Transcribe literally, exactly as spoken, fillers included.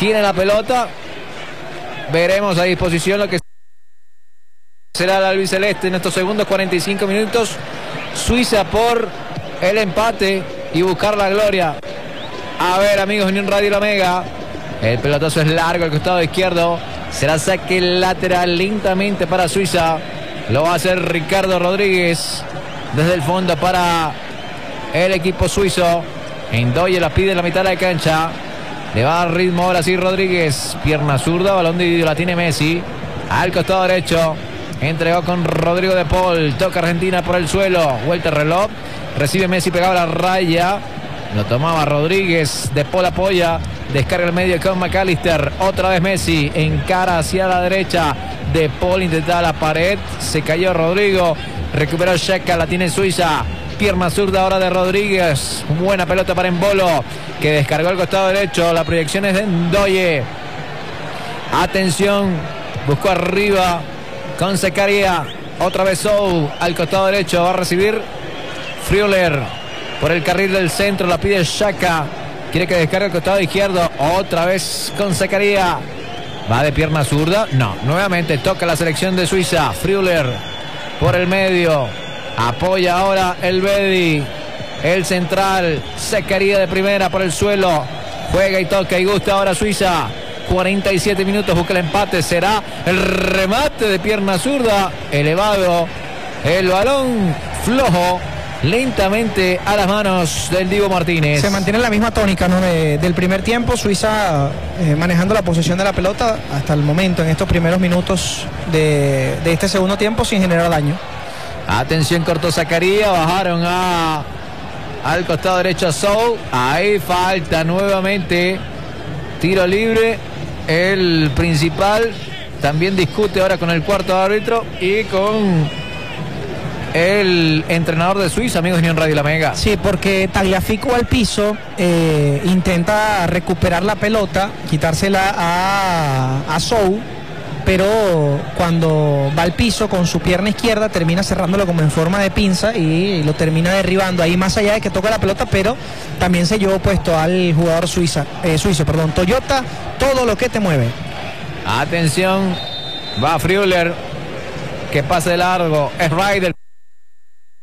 tiene la pelota. Veremos a disposición lo que será el albiceleste en estos segundos cuarenta y cinco minutos. Suiza por el empate y buscar la gloria. A ver, amigos de Unión Radio La Mega, el pelotazo es largo al costado izquierdo. Será saque lateral lentamente para Suiza. Lo va a hacer Ricardo Rodríguez desde el fondo para el equipo suizo. Endoye la pide en la mitad de la cancha. Le va a dar ritmo ahora sí Rodríguez. Pierna zurda, balón dividido, la tiene Messi. Al costado derecho. Entregó con Rodrigo de Paul. Toca Argentina por el suelo. Vuelta el reloj. Recibe Messi pegado a la raya. Lo tomaba Rodríguez. De Paul apoya. Descarga el medio con McAllister. Otra vez Messi. Encara hacia la derecha. De Paul intentaba la pared. Se cayó Rodrigo. Recuperó Xhaka. La tiene Suiza. Pierna zurda ahora de Rodríguez. Buena pelota para Embolo, que descargó el costado derecho. La proyección es de Ndoye. Atención. Buscó arriba con Zakaria. Otra vez Sou al costado derecho. Va a recibir Freuler por el carril del centro. La pide Xhaka. Quiere que descargue el costado izquierdo. Otra vez con Zakaria. Va de pierna zurda. No. Nuevamente toca la selección de Suiza. Freuler por el medio. Apoya ahora el Bedi. El central. Zakaria de primera por el suelo. Juega y toca y gusta ahora Suiza. cuarenta y siete minutos. Busca el empate. Será el remate de pierna zurda. Elevado. El balón flojo. Lentamente a las manos del Dibu Martínez. Se mantiene la misma tónica, ¿no? de, del primer tiempo. Suiza eh, manejando la posesión de la pelota hasta el momento, en estos primeros minutos de, de este segundo tiempo, sin generar daño. Atención, cortó Zakaria. Bajaron a al costado derecho a Sou. Ahí falta nuevamente. Tiro libre. El principal también discute ahora con el cuarto árbitro y con el entrenador de Suiza, amigos de Unión Radio La Mega. Sí, porque Tagliafico al piso eh, intenta recuperar la pelota, quitársela a, a Sou, pero cuando va al piso con su pierna izquierda termina cerrándolo como en forma de pinza y lo termina derribando ahí, más allá de que toca la pelota, pero también se llevó puesto al jugador suiza, eh, suizo, perdón, Toyota, todo lo que te mueve. Atención, va Freuler, que pase de largo, es Ryder.